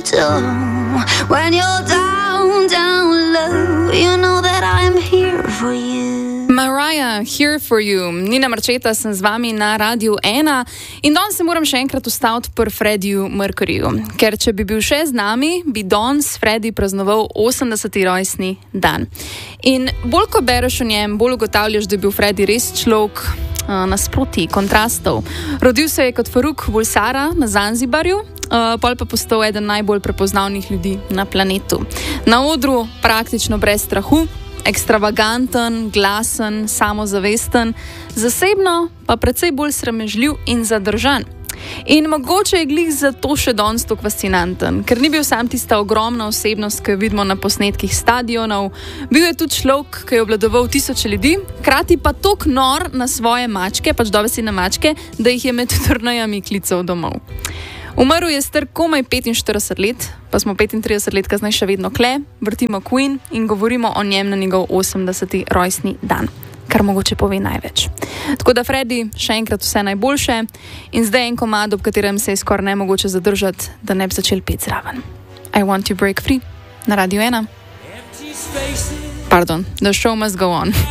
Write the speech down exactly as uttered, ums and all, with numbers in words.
too. When you're down, down low, you know that I'm here for you. Mariah, here for you. Nina Marčeta sem z vami na Radiu ena in danes se moram še enkrat ustaviti pri Freddiju Mercuryju, ker če bi bil še z nami, bi danes Freddie praznoval osemdeseti rojstni dan. In bolj ko bereš o njem, bolj ugotavljaš, da je bil Freddie res človek uh, nasproti, kontrastov. Rodil se je kot Faruk Bulsara na Zanzibarju, uh, pol pa postal eden najbolj prepoznavnih ljudi na planetu. Na odru praktično brez strahu, ekstravaganten, glasen, samozavesten, zasebno pa precej bolj sramežljiv in zadržan. In mogoče je glih zato še danes tako fascinanten, ker ni bil sam tista ogromna osebnost, ki jo vidimo na posnetkih stadionov, bil je tudi človek, ki je obvladoval tisoče ljudi, hkrati pa tok nor na svoje mačke, pač dobesedne mačke, da jih je med turnejami klical domov. Umrl je star komaj petinštirideset let, pa smo petintrideset let kasneje še vedno kle, vrtimo Queen in govorimo o njem na njegov osemdeseti rojstni dan, kar mogoče pove največ. Tako da Freddie, še enkrat vse najboljše in zdaj en komad, ob katerem se je skoraj nemogoče zadržati, da ne bi začel peti zraven. I Want to Break Free na Radiu ena. Pardon, the show must go on.